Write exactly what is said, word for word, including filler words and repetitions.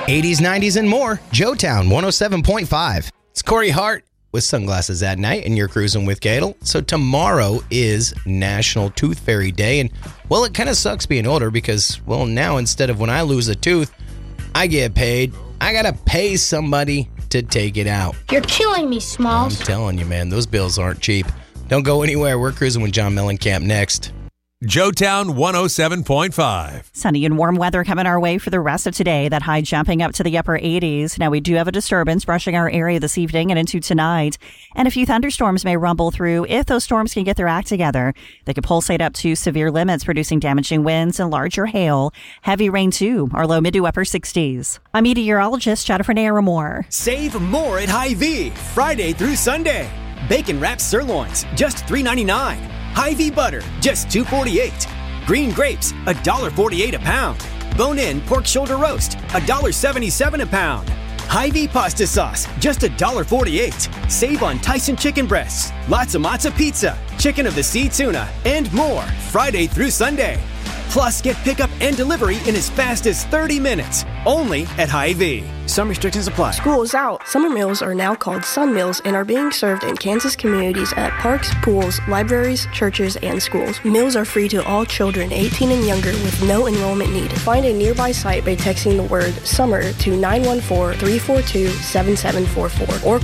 eighties, nineties, and more. Joetown one oh seven point five. It's Corey Hart with Sunglasses at Night, and you're cruising with Gadel. So tomorrow is National Tooth Fairy Day, and, well, it kind of sucks being older because, well, now instead of when I lose a tooth, I get paid. I got to pay somebody to take it out. You're killing me, Smalls. I'm telling you, man, those bills aren't cheap. Don't go anywhere. We're cruising with John Mellencamp next. Joetown one oh seven point five. Sunny and warm weather coming our way for the rest of today. That high jumping up to the upper eighties. Now, we do have a disturbance brushing our area this evening and into tonight. And a few thunderstorms may rumble through. If those storms can get their act together, they could pulsate up to severe limits, producing damaging winds and larger hail. Heavy rain, too. Our low mid to upper sixties. I'm meteorologist Jennifer Naramore. Save more at Hy-Vee, Friday through Sunday. Bacon wrapped sirloins, just three ninety-nine. Hy-Vee butter, just two forty-eight. Green grapes, one dollar forty-eight a pound. Bone-in pork shoulder roast, one dollar seventy-seven a pound. Hy-Vee pasta sauce, just one dollar forty-eight. Save on Tyson chicken breasts, lots of matzo pizza, chicken of the sea tuna, and more Friday through Sunday. Plus, get pickup and delivery in as fast as thirty minutes, only at Hy-Vee. Some restrictions apply. School is out. Summer meals are now called Sun Meals and are being served in Kansas communities at parks, pools, libraries, churches, and schools. Meals are free to all children eighteen and younger with no enrollment needed. Find a nearby site by texting the word SUMMER to nine one four, three four two, seven seven four four or